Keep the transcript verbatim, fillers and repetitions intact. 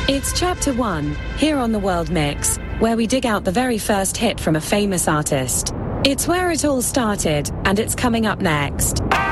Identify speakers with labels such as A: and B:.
A: It's chapter one, here on the World Mix, where we dig out the very first hit from a famous artist. It's where it all started, and it's coming up next.